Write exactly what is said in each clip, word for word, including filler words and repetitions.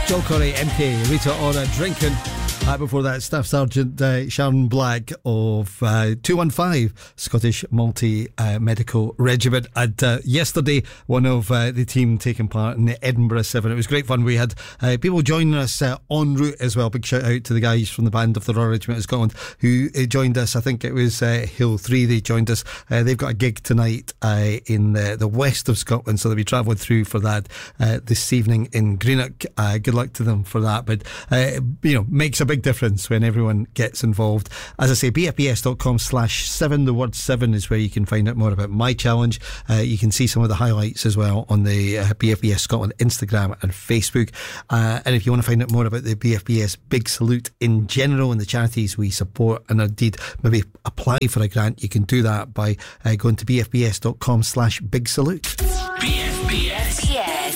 Joel Corey, M K, Rita Ora, Drinking. Uh, before that, Staff Sergeant uh, Sharon Black of uh, two one five Scottish Multi-Medical uh, Regiment. And uh, yesterday, one of uh, the team taking part in the Edinburgh seven. It was great fun. We had uh, people joining us uh, en route as well. Big shout out to the guys from the band of the Royal Regiment of Scotland who uh, joined us. I think it was uh, Hill three they joined us. Uh, they've got a gig tonight uh, in the, the west of Scotland, so they'll be travelling through for that uh, this evening in Greenock. Uh, good luck to them for that. But, uh, you know, makes a big difference when everyone gets involved. As I say, b f b s dot com slash seven. The word seven is where you can find out more about my challenge. Uh, you can see some of the highlights as well on the uh, B F B S Scotland Instagram and Facebook. Uh, and if you want to find out more about the B F B S Big Salute in general and the charities we support, and indeed maybe apply for a grant, you can do that by uh, going to b f b s dot com slash big salute. B F B S. Yes.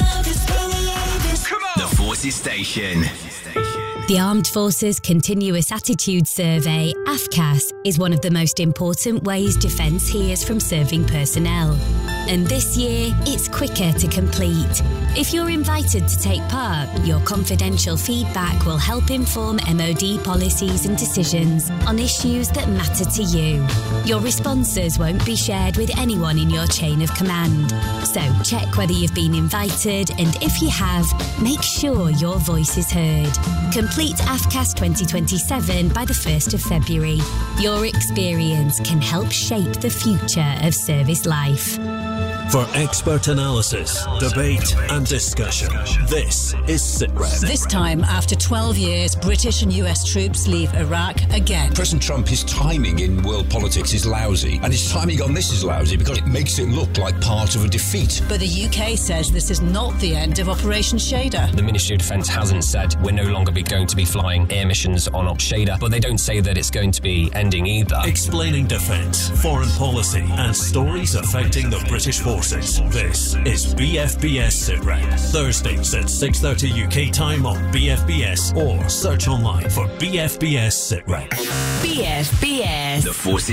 Come on. The Forces Station. The Armed Forces Continuous Attitude Survey, A F C A S, is one of the most important ways Defence hears from serving personnel. And this year, it's quicker to complete. If you're invited to take part, your confidential feedback will help inform M O D policies and decisions on issues that matter to you. Your responses won't be shared with anyone in your chain of command. So check whether you've been invited, and if you have, make sure your voice is heard. Complete A F C A S twenty twenty-seven by the first of February. Your experience can help shape the future of service life. For expert analysis, debate and discussion, this is SitRep. This time, after twelve years, British and U S troops leave Iraq again. President Trump, his timing in world politics is lousy, and his timing on this is lousy because it makes it look like part of a defeat. But the U K says this is not the end of Operation Shader. The Ministry of Defence hasn't said we're no longer be going to be flying air missions on Op Shader, but they don't say that it's going to be ending either. Explaining defence, foreign policy and stories affecting the British forces. This is B F B S SitRep. Thursdays at six thirty U K time on B F B S, or search online for B F B S SitRep. B F B S. The Forces